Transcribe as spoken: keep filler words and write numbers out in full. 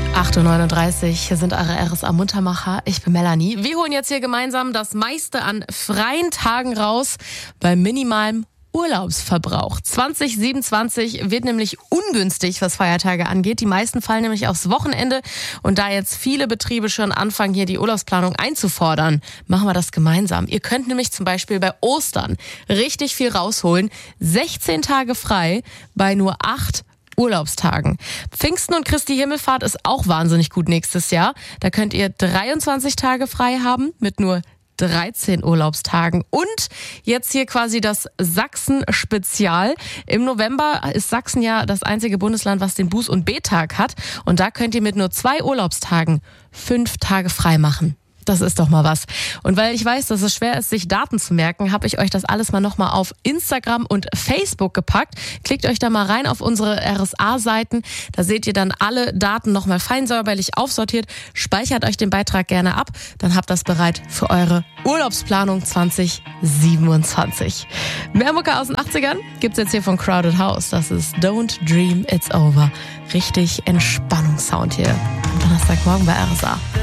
acht Uhr neununddreißig, hier sind eure R S A-Muntermacher. Ich bin Melanie. Wir holen jetzt hier gemeinsam das meiste an freien Tagen raus bei minimalem Urlaubsverbrauch. zwanzig siebenundzwanzig wird nämlich ungünstig, was Feiertage angeht. Die meisten fallen nämlich aufs Wochenende. Und da jetzt viele Betriebe schon anfangen, hier die Urlaubsplanung einzufordern, machen wir das gemeinsam. Ihr könnt nämlich zum Beispiel bei Ostern richtig viel rausholen. sechzehn Tage frei bei nur acht Urlaubstagen. Pfingsten und Christi Himmelfahrt ist auch wahnsinnig gut nächstes Jahr. Da könnt ihr dreiundzwanzig Tage frei haben mit nur dreizehn Urlaubstagen. Und jetzt hier quasi das Sachsen-Spezial. Im November ist Sachsen ja das einzige Bundesland, was den Buß- und B-Tag hat. Und da könnt ihr mit nur zwei Urlaubstagen fünf Tage frei machen. Das ist doch mal was. Und weil ich weiß, dass es schwer ist, sich Daten zu merken, habe ich euch das alles mal nochmal auf Instagram und Facebook gepackt. Klickt euch da mal rein auf unsere R S A-Seiten. Da seht ihr dann alle Daten nochmal fein säuberlich aufsortiert. Speichert euch den Beitrag gerne ab. Dann habt das bereit für eure Urlaubsplanung zwanzig siebenundzwanzig. Mehr Mucke aus den achtzigern gibt's jetzt hier von Crowded House. Das ist Don't Dream It's Over. Richtig Entspannungssound hier am Donnerstagmorgen bei R S A.